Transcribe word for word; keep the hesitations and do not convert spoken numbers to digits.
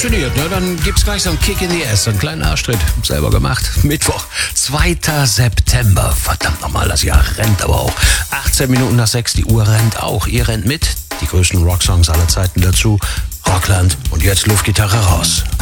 Funktioniert, ne? Dann gibt's gleich so einen Kick in the Ass, so einen kleinen Arschtritt. Selber gemacht. Mittwoch, zweiter September. Verdammt nochmal, das Jahr rennt aber auch. achtzehn Minuten nach sechs, die Uhr rennt auch. Ihr rennt mit. Die größten Rocksongs aller Zeiten dazu. Rockland und jetzt Luftgitarre raus.